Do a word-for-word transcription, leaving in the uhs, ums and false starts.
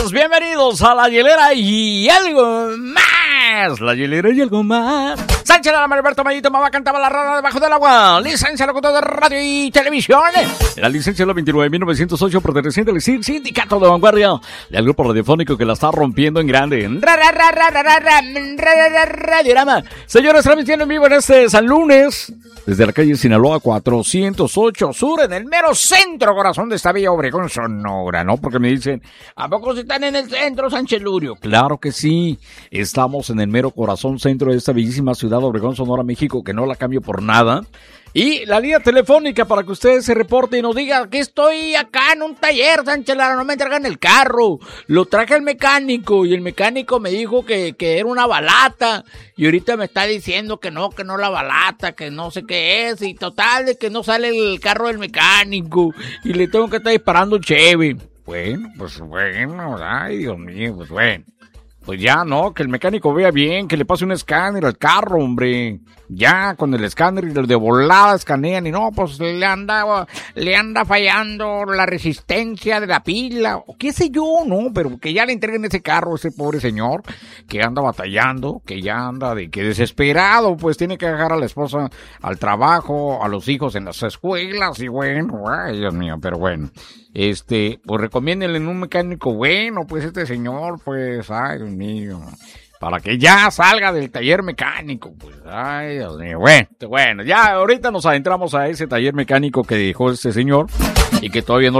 todos bienvenidos a La Hielera y algo más. La Hielera y algo más. Sánchez Lara, Alberto Mayito, mamá cantaba la rana debajo del agua. Licencia locutor de radio y televisión. La licencia es la veintinueve mil novecientos ocho, perteneciente al Sindicato de Vanguardia del grupo radiofónico que la está rompiendo en grande. Radiorama. Señores, transmitiendo en vivo en este San Lunes desde la calle Sinaloa cuatrocientos ocho Sur, en el mero centro corazón de esta Villa Obregón, Sonora, ¿no? Porque me dicen, ¿a poco si están en el centro, Sánchez Lurio? Claro que sí, estamos en el mero corazón centro de esta bellísima ciudad de Obregón, Sonora, México, que no la cambio por nada. Y la línea telefónica para que ustedes se reporten y nos digan que estoy acá en un taller, Sánchez Lara, no me entregan el carro. Lo traje al mecánico y el mecánico me dijo que, que era una balata. Y ahorita me está diciendo que no, que no la balata, que no sé qué es. Y total, de que no sale el carro del mecánico. Y le tengo que estar disparando Chevy. Bueno, pues bueno, ay Dios mío, pues bueno. Pues ya, ¿no? Que el mecánico vea bien, que le pase un escáner al carro, hombre. Ya, con el escáner y de volada escanean y no, pues le anda, le anda fallando la resistencia de la pila, o qué sé yo, ¿no? Pero que ya le entreguen ese carro a ese pobre señor que anda batallando, que ya anda de que desesperado, pues tiene que dejar a la esposa al trabajo, a los hijos en las escuelas y bueno, ay Dios mío, pero bueno. Este, pues recomiéndenle en un mecánico bueno, pues este señor, pues, ay Dios mío, para que ya salga del taller mecánico, pues, ay Dios mío, bueno, bueno, ya ahorita nos adentramos a ese taller mecánico que dejó este señor y que todavía no